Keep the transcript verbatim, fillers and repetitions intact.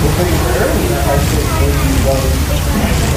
pretty early in high school game, you go